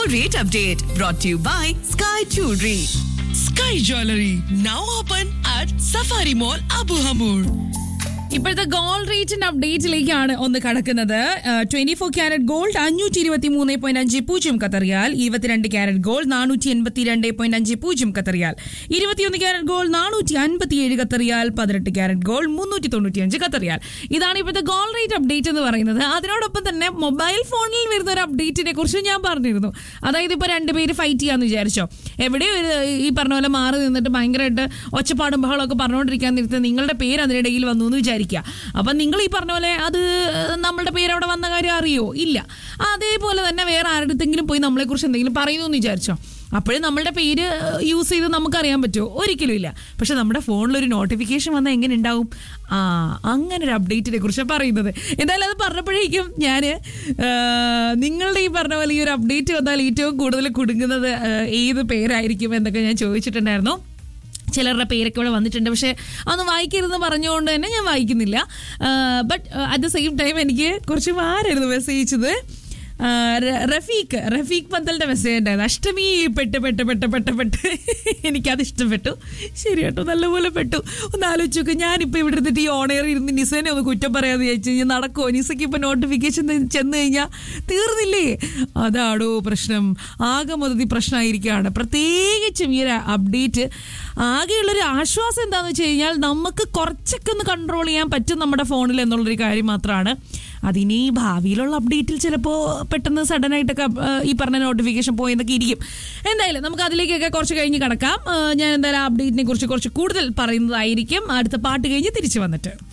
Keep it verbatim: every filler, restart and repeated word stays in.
rate update brought to you by Sky Jewelry. Sky Jewelry now open at Safari Mall, Abu Hamur. ഇപ്പോഴത്തെ gold റേറ്റിന്റെ അപ്ഡേറ്റിലേക്കാണ് ഒന്ന് കടക്കുന്നത്. Twenty four carat gold അഞ്ഞൂറ്റി ഇരുപത്തി മൂന്ന് point അഞ്ച് പൂജ്യം ഖത്തറിയാൽ, ഇരുപത്തിരണ്ട് ക്യാരറ്റ് ഗോൾഡ് നാനൂറ്റി എൺപത്തി രണ്ട് പോയിന്റ് അഞ്ച് പൂജ്യം ഖത്തറിയാൽ, ഇരുപത്തിയൊന്ന് ക്യാരറ്റ് ഗോൾഡ് നാനൂറ്റി അൻപത്തി ഏഴ് ഖത്തറിയാൽ, പതിനെട്ട് ക്യാരറ്റ് ഗോൾഡ് മുന്നൂറ്റി തൊണ്ണൂറ്റി അഞ്ച് ഖത്തറിയാൽ. ഇതാണ് ഇപ്പോഴത്തെ ഗോൾഡ് റേറ്റ് അപ്ഡേറ്റ് എന്ന് പറയുന്നത്. അതിനോടൊപ്പം തന്നെ മൊബൈൽ ഫോണിൽ വരുന്ന ഒരു അപ്ഡേറ്റിനെ കുറിച്ച് ഞാൻ പറഞ്ഞിരുന്നു. അതായത് ഇപ്പൊ രണ്ടുപേര് ഫൈറ്റ് ചെയ്യാന്ന് വിചാരിച്ചോ, എവിടെയോ ഈ പറഞ്ഞ പോലെ മാറി നിന്നിട്ട് ഭയങ്കരമായിട്ട് ഒച്ചപ്പാടും ബഹളമൊക്കെ പറഞ്ഞുകൊണ്ടിരിക്കാൻ നേരത്തെ നിങ്ങളുടെ പേര് അതിനിടയിൽ വന്നു എന്ന് വിചാരിക്കുക. അപ്പൊ നിങ്ങൾ ഈ പറഞ്ഞ പോലെ അത് നമ്മളുടെ പേര് അവിടെ വന്ന കാര്യം അറിയോ? ഇല്ല. അതേപോലെ തന്നെ വേറെ ആരുടെങ്കിലും പോയി നമ്മളെ കുറിച്ച് എന്തെങ്കിലും പറയുന്നു എന്ന് വിചാരിച്ചോ, അപ്പോഴും നമ്മളുടെ പേര് യൂസ് ചെയ്ത് നമുക്കറിയാൻ പറ്റുമോ? ഒരിക്കലും ഇല്ല. പക്ഷെ നമ്മുടെ ഫോണിലൊരു നോട്ടിഫിക്കേഷൻ വന്നാൽ എങ്ങനെ ഉണ്ടാവും? ആ അങ്ങനെ ഒരു അപ്ഡേറ്റിനെ കുറിച്ചാണ് പറയുന്നത്. എന്തായാലും അത് പറഞ്ഞപ്പോഴേക്കും ഞാൻ നിങ്ങളുടെ ഈ പറഞ്ഞ പോലെ ഈ ഒരു അപ്ഡേറ്റ് വന്നാൽ ഏറ്റവും കൂടുതൽ കുടുങ്ങുന്നത് ഏത് പേരായിരിക്കും എന്നൊക്കെ ഞാൻ ചോദിച്ചിട്ടുണ്ടായിരുന്നു. ചിലരുടെ പേരൊക്കെ ഇവിടെ വന്നിട്ടുണ്ട്, പക്ഷെ അതൊന്ന് വായിക്കരുതെന്ന് പറഞ്ഞുകൊണ്ട് തന്നെ ഞാൻ വായിക്കുന്നില്ല. But at the same time എനിക്ക് കുറച്ച് ആരായിരുന്നു മെസ്സേജ് അയച്ചത്? റഫീഖ് റഫീഖ് പന്തലിന്റെ മെസ്സേജ് ഉണ്ടായിരുന്നു. അഷ്ടമി പെട്ട് പെട്ട് പെട്ട് പെട്ട് പെട്ട് എനിക്കത് ഇഷ്ടപ്പെട്ടു. ശരി കേട്ടോ, നല്ലപോലെ പെട്ടു. ഒന്ന് ആലോചിച്ച് നോക്ക്, ഞാനിപ്പോൾ ഇവിടെ ഇരുന്നിട്ട് ഈ ഓൺ എയർ ഇരുന്ന് നിസേനെ ഒന്ന് കുറ്റം പറയാതെ ചോദിച്ചു കഴിഞ്ഞാൽ നടക്കുമോ? നിസയ്ക്ക് ഇപ്പം നോട്ടിഫിക്കേഷൻ ചെന്ന് കഴിഞ്ഞാൽ തീർന്നില്ലേ? അതാണോ പ്രശ്നം? ആകെ മൊത്തത്തിൽ പ്രശ്നമായിരിക്കുകയാണ്. പ്രത്യേകിച്ചും ഈ ഒരു അപ്ഡേറ്റ് ആകെയുള്ളൊരു ആശ്വാസം എന്താണെന്ന് വെച്ച് കഴിഞ്ഞാൽ നമുക്ക് കുറച്ചൊക്കെ ഒന്ന് കൺട്രോൾ ചെയ്യാൻ പറ്റും നമ്മുടെ ഫോണിൽ എന്നുള്ളൊരു കാര്യം മാത്രമാണ്. അതിനി ഭാവിയിലുള്ള അപ്ഡേറ്റിൽ ചിലപ്പോൾ പെട്ടെന്ന് സഡൻ ആയിട്ടൊക്കെ ഈ പറഞ്ഞ നോട്ടിഫിക്കേഷൻ പോയെന്നൊക്കെ ഇരിക്കും. എന്തായാലും നമുക്ക് അതിലേക്കൊക്കെ കുറച്ച് കഴിഞ്ഞ് കിടക്കാം. ഞാൻ എന്തായാലും അപ്ഡേറ്റിനെ കുറിച്ച് കുറച്ച് കൂടുതൽ പറയുന്നതായിരിക്കും അടുത്ത പാട്ട് കഴിഞ്ഞ് തിരിച്ചു വന്നിട്ട്.